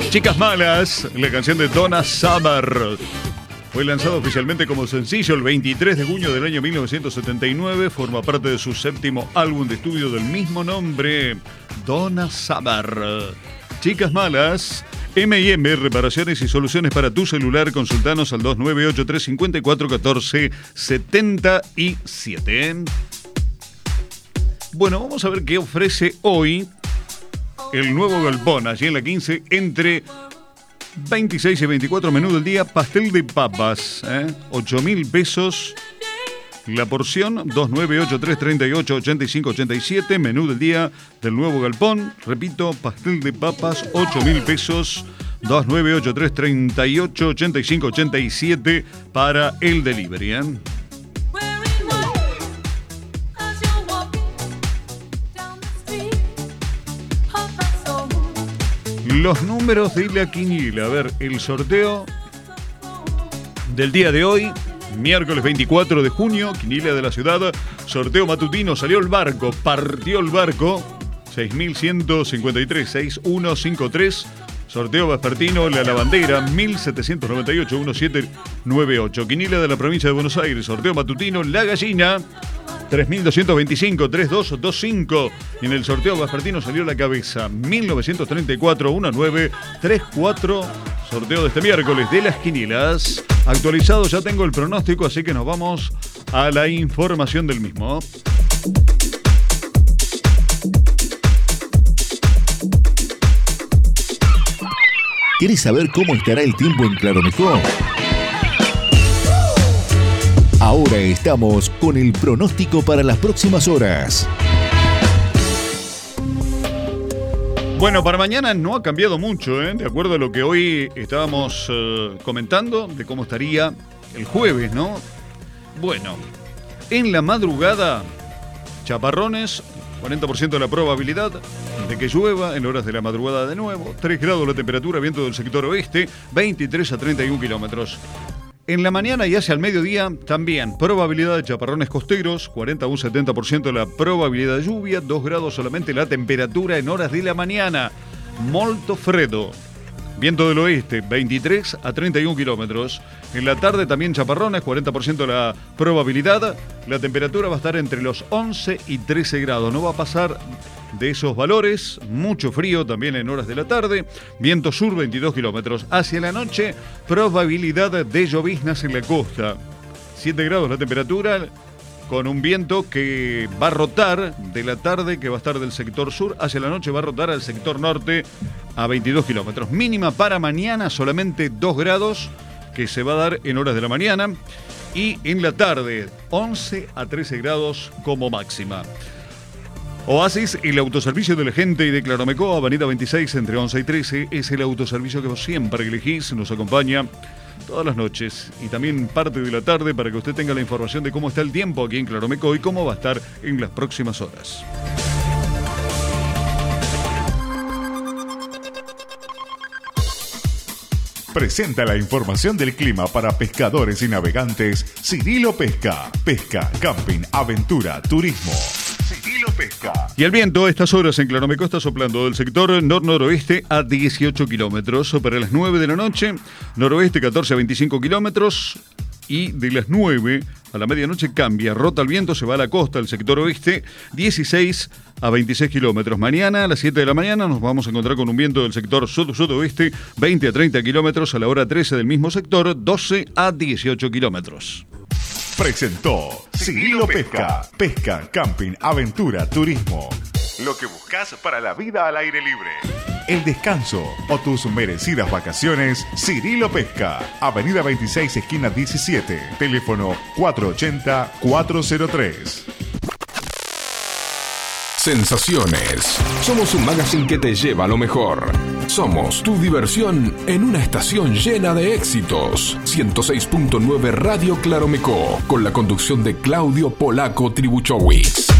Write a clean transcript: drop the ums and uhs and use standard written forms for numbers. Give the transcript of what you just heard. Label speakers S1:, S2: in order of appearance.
S1: Chicas Malas, la canción de Donna Summer. Fue lanzado oficialmente como sencillo el 23 de junio del año 1979. Forma parte de su séptimo álbum de estudio del mismo nombre, Donna Summer. Chicas Malas, M&M, reparaciones y soluciones para tu celular. Consultanos al 2983-5414-77. Bueno, vamos a ver qué ofrece hoy el nuevo galpón, allí en la 15, entre 26 y 24 menú del día, pastel de papas, 8.000 pesos la porción, 2983-388587, menú del día del nuevo galpón. Repito, pastel de papas, 8.000 pesos, 2983-388587 para el delivery, Los números de la quiniela. A ver, el sorteo del día de hoy, miércoles 24 de junio, quiniela de la ciudad, sorteo matutino, salió el barco, partió el barco, 6.153, 6153, sorteo vespertino, la lavandera, 1.798, 1798, quiniela de la provincia de Buenos Aires, sorteo matutino, la gallina, 3.225, 3225. Y en el sorteo vespertino salió la cabeza, 1934, 1934. Sorteo de este miércoles de las quinielas. Actualizado ya tengo el pronóstico, así que nos vamos a la información del mismo.
S2: ¿Quieres saber cómo estará el tiempo en Claromecó? Ahora estamos con el pronóstico para las próximas horas.
S1: Bueno, para mañana no ha cambiado mucho, de acuerdo a lo que hoy estábamos comentando, de cómo estaría el jueves, ¿no? Bueno, en la madrugada, chaparrones, 40% de la probabilidad de que llueva en horas de la madrugada de nuevo, 3 grados la temperatura, viento del sector oeste, 23 a 31 kilómetros. En la mañana y hacia el mediodía también probabilidad de chaparrones costeros, 40 a un 70% la probabilidad de lluvia, 2 grados solamente la temperatura en horas de la mañana. Molto freddo. Viento del oeste, 23 a 31 kilómetros. En la tarde también chaparrones, 40% la probabilidad. La temperatura va a estar entre los 11 y 13 grados. No va a pasar de esos valores. Mucho frío también en horas de la tarde. Viento sur, 22 kilómetros. Hacia la noche, probabilidad de lloviznas en la costa. 7 grados la temperatura, con un viento que va a rotar de la tarde, que va a estar del sector sur, hacia la noche va a rotar al sector norte a 22 kilómetros. Mínima para mañana, solamente 2 grados, que se va a dar en horas de la mañana. Y en la tarde, 11 a 13 grados como máxima. Oasis, el autoservicio de la gente y de Claromecó, avenida 26 entre 11 y 13, es el autoservicio que vos siempre elegís, nos acompaña todas las noches y también parte de la tarde para que usted tenga la información de cómo está el tiempo aquí en Claromecó y cómo va a estar en las próximas horas.
S2: Presenta la información del clima para pescadores y navegantes Cirilo Pesca. Pesca, camping, aventura, turismo. Cirilo Pesca.
S1: Y el viento a estas horas en Claromecó está soplando del sector nor-noroeste a 18 kilómetros. Para las 9 de la noche, noroeste 14 a 25 kilómetros. Y de las 9 a la medianoche cambia, rota el viento, se va a la costa, el sector oeste, 16 a 26 kilómetros. Mañana a las 7 de la mañana nos vamos a encontrar con un viento del sector sudoeste, 20 a 30 kilómetros, a la hora 13 del mismo sector, 12 a 18 kilómetros.
S2: Presentó Cirilo Pesca. Pesca, camping, aventura, turismo. Lo que buscas para la vida al aire libre. El descanso o tus merecidas vacaciones, Cirilo Pesca. Avenida 26, esquina 17. Teléfono 480-403.
S3: Sensaciones. Somos un magazine que te lleva a lo mejor. Somos tu diversión en una estación llena de éxitos. 106.9 Radio Claromecó, con la conducción de Claudio Polaco Tribuchowicz.